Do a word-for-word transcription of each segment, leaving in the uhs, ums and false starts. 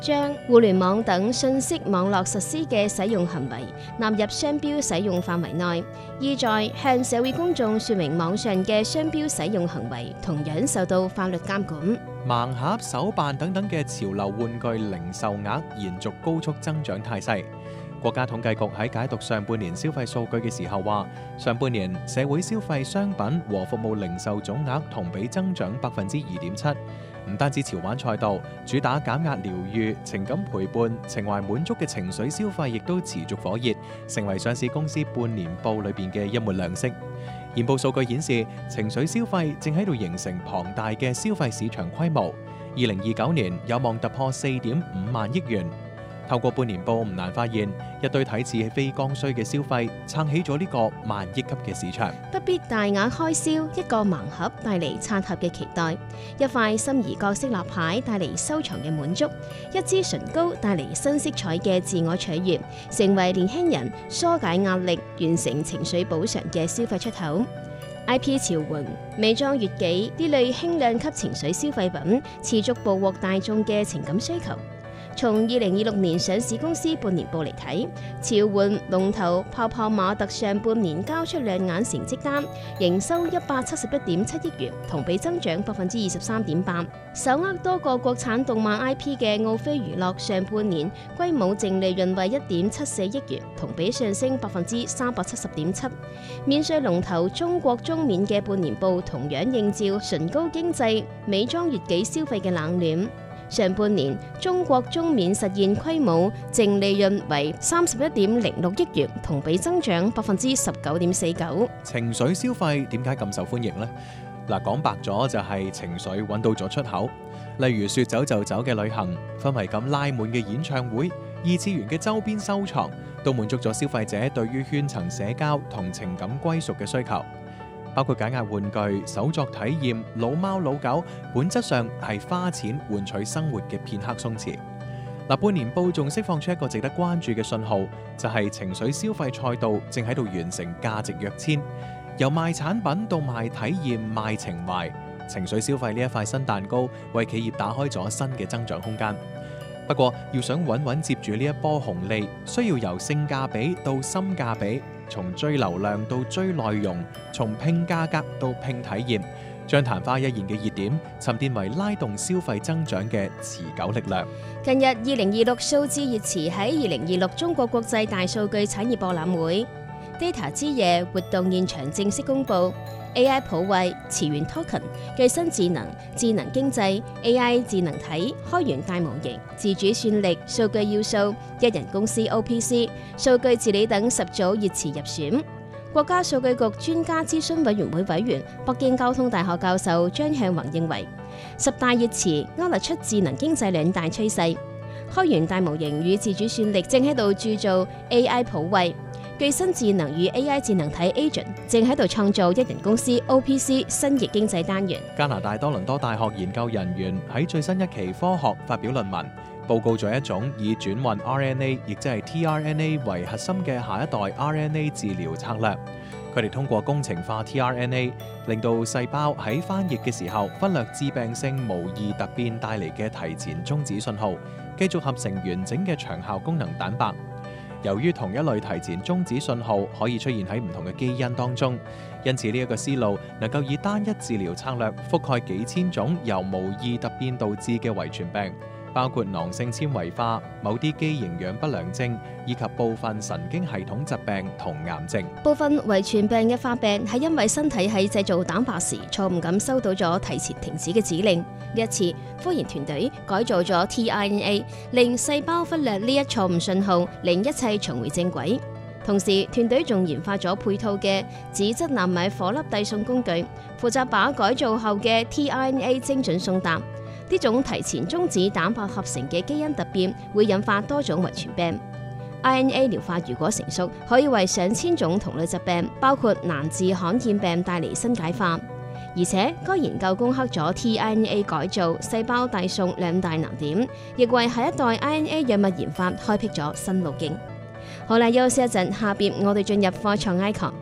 將互聯網等信息網絡實施嘅使用行為納入商標使用範圍內，意在向社會公眾說明網上嘅商標使用行為同樣受到法律監管。 盲盒、手辦等等嘅潮流玩具零售額延續高速增長態勢。國家統計局喺解讀上半年消費數據嘅時候話，上半年社會消費商品和服務零售總額同比增長百分之二點七。唔單止潮玩賽道，主打減壓療愈、情感陪伴、情懷滿足嘅情緒消費亦都持續火熱，成為上市公司半年報裏邊嘅一抹亮色。研報數據顯示，情緒消費正喺度形成龐大嘅消費市場規模，二零二九年有望突破四點五萬億元。透過半年報唔難發現，一堆睇似非剛需嘅消費撐起咗呢個萬億級嘅市場。 不必大額開銷，一個盲盒帶嚟刷盒嘅期待，一塊心儀角色立牌帶嚟收藏嘅滿足，一支唇膏帶嚟新色彩嘅自我取悅，成為年輕人疏解壓力、完成情緒補償嘅消費出口。I P 潮玩、美妝悅己呢類輕量級情緒消費品，持續捕獲大眾嘅情感需求。從二零二六年上市公司半年報嚟睇，潮玩龍頭泡泡瑪特上半年交出亮眼成績單，營收一百七十一點七億元，同比增長百分之二十三點八。手握多個國產動漫 I P 嘅奧飛娛樂上半年歸母淨利潤為一點七四億元，同比上升百分之三百七十點七。免稅龍頭中國中免嘅半年報同樣映照唇膏經濟、美妝悅己消費嘅冷暖。上半年中國中免實現規模淨利潤為三十一點零六億元，同比增長百分之十九點四九。 情緒消費點解咁受歡迎呢？嗱，講白咗就係情緒揾到咗出口，例如說走就走嘅旅行、氛圍感拉滿嘅演唱會、二次元嘅周邊收藏，都滿足咗消費者對於圈層社交同情感歸屬嘅需求。包括解壓玩具、手作體驗、老貓老狗，本質上係花錢換取生活嘅片刻鬆弛。嗱，半年報仲釋放出一個值得關注嘅信號，就係情緒消費賽道正喺度完成價值躍遷，由賣產品到賣體驗、賣情懷，情緒消費呢一塊新蛋糕為企業打開咗新嘅增長空間。不過，要想穩穩接住呢一波紅利，需要由性價比到深價比，從追流量到追內容，從拼價格到拼體驗，將曇花一現嘅熱點沉澱為拉動消費增長嘅持久力量。 近日，二零二六數字熱詞喺二零二六中國國際大數據產業博覽會 Data 之夜活動現場正式公佈。A I 普惠、詞源 Token、具身智能、智能經濟、A I 智能體、開源大模型、自主算力、數據要素、一人公司 O P C、數據治理等十組熱詞入選。國家數據局專家諮詢委員會委員、北京交通大學教授張向宏認為，十大熱詞勾勒出智能經濟兩大趨勢，開源大模型與自主算力正喺度鑄造 A I 普惠。具身智能與 A I 智能體 Agent 正喺度創造一人公司 O P C 新型經濟單元。 加拿大多倫多大學研究人員喺最新一期科學發表論文，報告咗一種以轉運 R N A， 亦即係 t R N A 為核心嘅下一代 R N A 治療策略。佢哋通過工程化 t R N A， 令到細胞喺翻譯嘅時候忽略致病性無意突變帶嚟嘅提前終止信號，繼續合成完整嘅長效功能蛋白。由於同一類提前終止信號可以出現喺唔同嘅基因當中，因此呢一個思路能夠以單一治療策略覆蓋幾千種由無意突變導致嘅遺傳病，包括囊性纖維化、某啲肌營養不良症以及部分神經系統疾病同癌症。 部分遺傳病嘅發病係因為身體喺製造蛋白時錯誤咁收到咗提前停止嘅指令。呢一次，科研團隊改造咗 t R N A， 令細胞忽略呢一錯誤信號，令一切重回正軌。同時，團隊仲研發咗配套嘅紙質納米顆粒遞送工具，負責把改造後嘅 t R N A 精準送達。呢種提前終止蛋白合成嘅基因突變會引發多種遺傳病。R N A 療法如果成熟，可以為上千種同類疾病，包括難治罕見病帶嚟新解法。而且該研究攻克咗 t R N A 改造、細胞遞送兩大難點，亦為下一代 R N A 藥物研發開闢咗新路徑。好啦，休息一陣，下邊我哋進入科創 icon。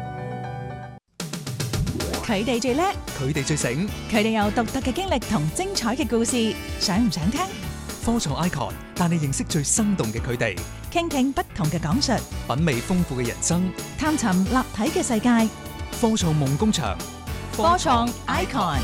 佢哋最叻， 佢哋最醒， 佢哋有獨特嘅經歷同精彩嘅故事，想唔想聽？ 科創 icon 帶你認識最生動嘅佢哋， 傾聽不同嘅講述， 品味豐富嘅人生， 探尋立體嘅世界。 科創夢工場， 科創 icon。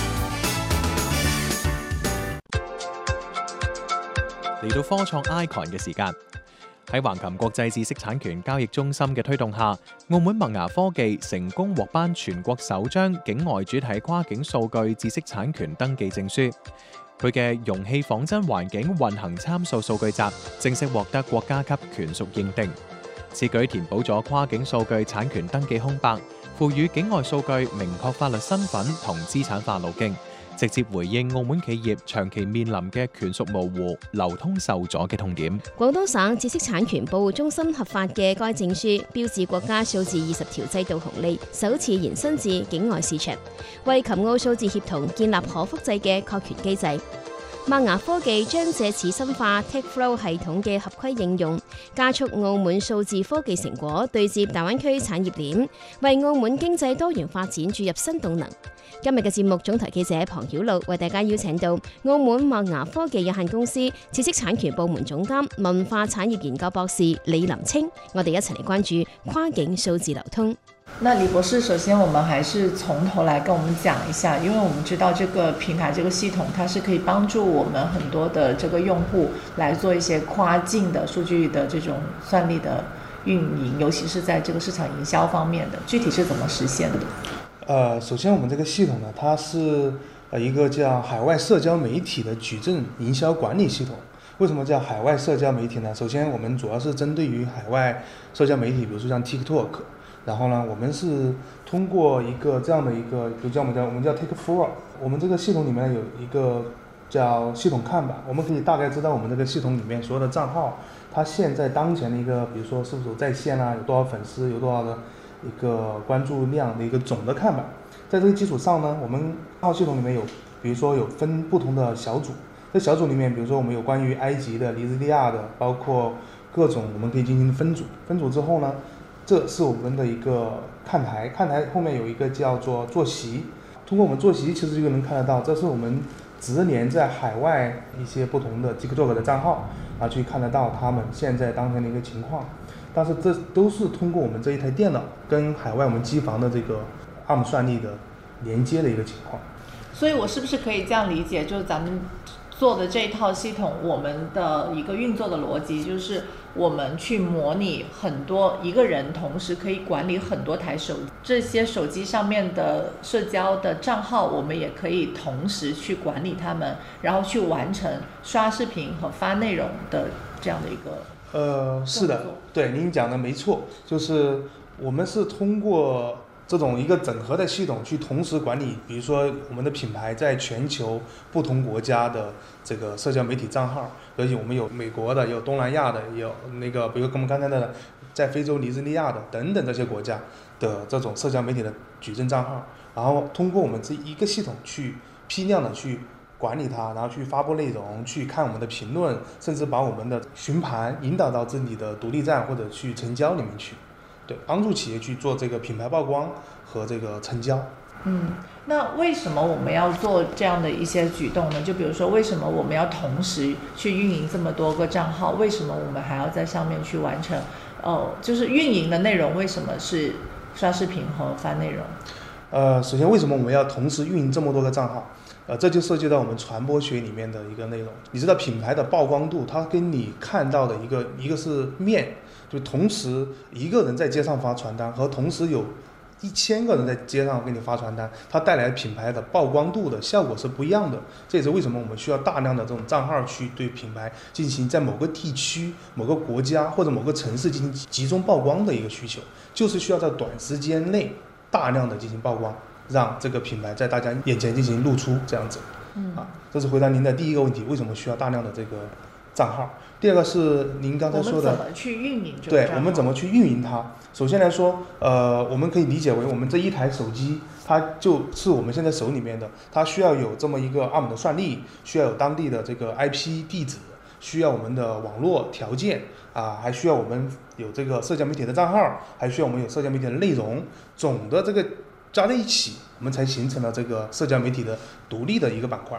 嚟到科創 icon 嘅時間，喺橫琴國際知識產權交易中心嘅推動下，澳門麥芽科技成功獲頒全國首張境外主體跨境數據知識產權登記證書。佢嘅容器仿真環境運行參數數據集正式獲得國家級權屬認定。此舉填補咗跨境數據產權登記空白，賦予境外數據明確法律身份同資產化路徑，直接回應澳門企業長期面臨嘅權屬模糊、流通受阻嘅痛點。 廣東省知識產權保護中心核發嘅該證書，標誌國家數字二十條制度紅利首次延伸至境外市場，為琴澳數字協同建立可複製嘅確權機制。麥芽科技將借此深化 TechFlow 系統嘅合規應用，加速澳門數字科技成果對接大灣區產業鏈，為澳門經濟多元發展注入新動能。今日嘅節目總台記者龐曉露為大家邀請到澳門麥芽科技有限公司知識產權部門總監、文化產業研究博士李林清，我哋一齊嚟關注跨境數字流通。 那李博士，首先我們還是從頭來跟我們講一下，因為我們知道這個平台這個系統它是可以幫助我們很多的這個用戶來做一些跨境的數據的這種算力的運營，尤其是在這個市場營銷方面的，具體是怎麼實現的？ 呃，首先我們這個系統呢，它是呃一個叫海外社交媒體的矩陣營銷管理系統。為什麼叫海外社交媒體呢？首先我們主要是針對於海外社交媒體，比如說像 TikTok。然後呢，我們是通過一個這樣的一個，比如叫我們叫我們叫 TechFlow，我們這個系統裡面有一個叫系統看板，我們可以大概知道我們這個系統裡面所有的賬號，它現在當前的一個，比如說是不是有在線啊，有多少粉絲，有多少的一個關注量的一個總的看板。在這個基礎上呢，我們號系統裡面有，比如說有分不同的小組，這小組裡面，比如說我們有關於埃及的、尼日利亞的，包括各種，我們可以進行分組。分組之後呢，這是我們的一個看台，看台後面有一個叫做坐席，通過我們坐席其實就能看得到，這是我們直連在海外一些不同的 TikTok 的賬號啊，去看得到他們現在當前的一個情況。但是這都是通過我們這一台電腦跟海外我們機房的這個 A R M 算力的連接的一個情況。 所以我是不是可以這樣理解，就是咱們做的這一套系統，我們的一個運作的邏輯就是我們去模擬很多一個人同時可以管理很多台手機，這些手機上面的社交的賬號，我們也可以同時去管理他們，然後去完成刷視頻和發內容的這樣的一個。 呃，是的，對，您講的沒錯，就是我們是通過這種一個整合的系統去同時管理，比如說我們的品牌在全球不同國家的這個社交媒體賬號，而且我們有美國的，有東南亞的，有那個比如我們剛才的在非洲尼日利亞的等等這些國家的這種社交媒體的矩陣賬號，然後通過我們這一個系統去批量的去管理它，然後去發布內容，去看我們的評論，甚至把我們的詢盤引導到自己的獨立站或者去成交裡面去。對，幫助企業去做這個品牌曝光和這個成交。 嗯，那為什麼我們要做這樣的一些舉動呢？就比如說，為什麼我們要同時去運營這麼多個賬號？為什麼我們還要在上面去完成？哦，就是運營的內容為什麼是刷視頻和發內容？ 呃，首先為什麼我們要同時運營這麼多個賬號？呃，這就涉及到我們傳播學裡面的一個內容。你知道品牌的曝光度，它跟你看到的一個一個是面。就同時一個人在街上發傳單和同時有一千個人在街上給你發傳單，它帶來品牌的曝光度的效果是不一樣的。這也是為什麼我們需要大量的這種賬號去對品牌進行在某個地區、某個國家或者某個城市進行集中曝光的一個需求，就是需要在短時間內大量的進行曝光，讓這個品牌在大家眼前進行露出，這樣子。嗯，啊，這是回答您的第一個問題，為什麼需要大量的這個賬號？第二個是您剛才說的， 我們怎麼去運營這個賬號？ 對，我們怎麼去運營它？首先來說，呃，我們可以理解為我們這一台手機，它就是我們現在手裡面的，它需要有這麼一個 A R M 的算力，需要有當地的這個 I P 地址，需要我們的網絡條件啊，還需要我們有這個社交媒體的賬號，還需要我們有社交媒體的內容，總的這個加在一起，我們才形成了這個社交媒體的獨立的一個板塊。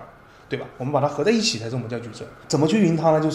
对吧？我们把它合在一起才是我们叫矩阵。怎么去运营它呢？就是